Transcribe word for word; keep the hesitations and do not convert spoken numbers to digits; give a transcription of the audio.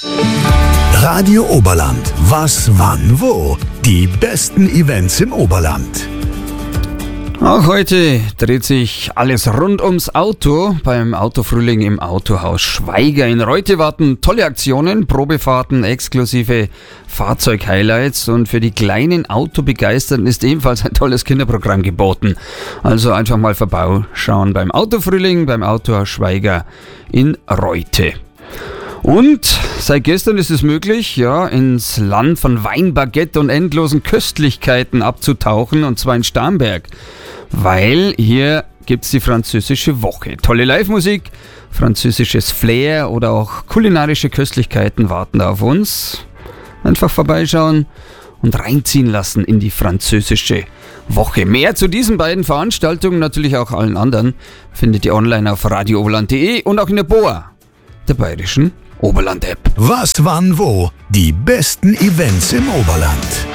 Radio Oberland. Was, wann, wo? Die besten Events im Oberland. Auch heute dreht sich alles rund ums Auto. Beim Autofrühling im Autohaus Schweiger in Reute warten tolle Aktionen, Probefahrten, exklusive Fahrzeug-Highlights und für die kleinen Autobegeisterten ist ebenfalls ein tolles Kinderprogramm geboten. Also einfach mal vorbeischauen beim Autofrühling, beim Autohaus Schweiger in Reute. Und seit gestern ist es möglich, ja, ins Land von Weinbaguette und endlosen Köstlichkeiten abzutauchen, und zwar in Starnberg. Weil hier gibt's die französische Woche. Tolle Live-Musik, französisches Flair oder auch kulinarische Köstlichkeiten warten da auf uns. Einfach vorbeischauen und reinziehen lassen in die französische Woche. Mehr zu diesen beiden Veranstaltungen, natürlich auch allen anderen, findet ihr online auf radio oberland punkt de und auch in der B O A, der bayerischen Oberland-App. Was, wann, wo? Die besten Events im Oberland.